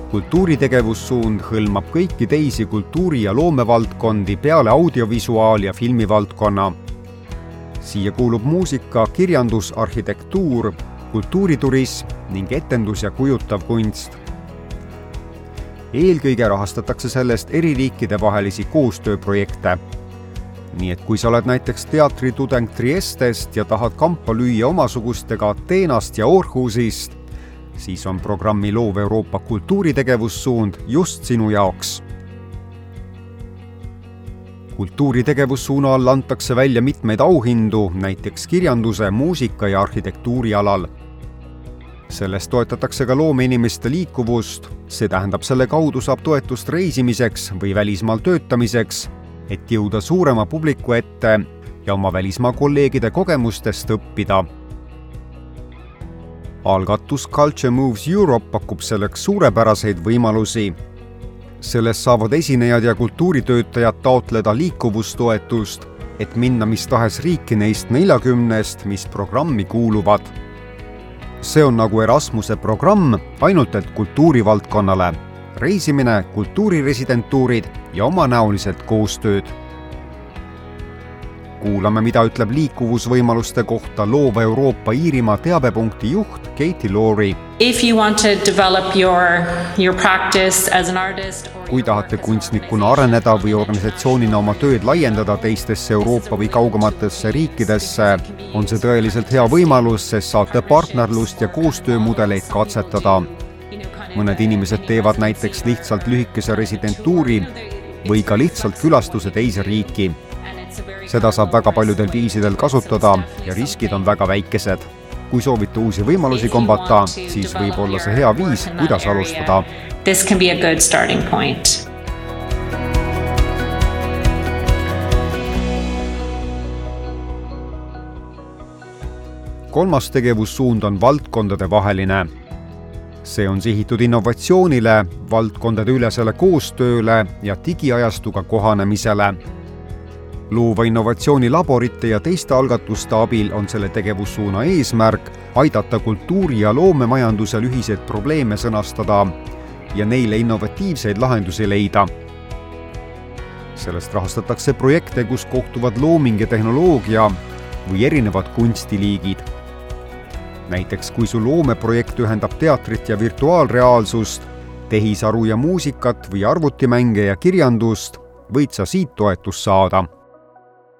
Kultuuritegevussuund hõlmab kõiki teisi kultuuri- ja loomevaldkondi peale audiovisuaal- ja filmivaldkonna. Siia kuulub muusika, kirjandus, arhitektuur, kultuuriturism ning etendus- ja kujutav kunst. Eelkõige rahastatakse sellest eri riikide vahelisi koostööprojekte. Nii et kui sa oled näiteks teatritudeng Triestest ja tahad kampa lüüa omasugustega Ateenast ja Orhusist, siis on programmi Loov Euroopa kultuuritegevussuund just sinu jaoks. Kultuuritegevussuuna all antakse välja mitmeid auhindu, näiteks kirjanduse, muusika ja arhitektuuri alal. Sellest toetatakse ka loomeinimeste liikuvust, see tähendab selle kaudu saab toetust reisimiseks või välismaal töötamiseks, et jõuda suurema publiku ette ja oma välismaa kolleegide kogemustest õppida. Algatus Culture Moves Europe pakub selleks suurepäraseid võimalusi. Sellest saavad esinejad ja kultuuritöötajad taotleda liikuvustoetust, et minna mis tahes riiki neist 40, mis programmi kuuluvad. See on nagu Erasmuse programm, ainult et kultuurivaldkonnale. Reisimine, kultuuriresidentuurid ja omanäoliselt koostööd. Kuulame, mida ütleb liikuvusvõimaluste kohta Loova Euroopa Iirimaa teabepunkti juht Katie Laurie. Kui tahate kunstnikuna areneda või organisatsioonina oma tööd laiendada teistesse Euroopa või kaugematesse riikidesse, on see tõeliselt hea võimalus, sest saate partnerlust ja koostöömudeleid katsetada. Mõned inimesed teevad näiteks lihtsalt lühikese residentuuri või ka lihtsalt külastuse teise riiki. Seda saab väga paljudel viisidel kasutada ja riskid on väga väikesed. Kui soovite uusi võimalusi kombata, siis võib olla see hea viis, kuidas alustada. This can be a good starting point. Kolmas tegevussuund on valdkondade vaheline. See on sihitud innovatsioonile, valdkondade ülesele koostööle ja digiajastuga kohanemisele. Loova innovatsioonilaborite ja teiste algatuste abil on selle tegevussuuna eesmärk aidata kultuuri- ja loomemajandusel ühiseid probleeme sõnastada ja neile innovatiivseid lahendusi leida. Sellest rahastatakse projekte, kus kohtuvad looming ja tehnoloogia või erinevad kunstiliigid. Näiteks kui su loomeprojekt ühendab teatrit ja virtuaalreaalsust, tehisaru ja muusikat või arvutimänge ja kirjandust, võid sa siit toetust saada.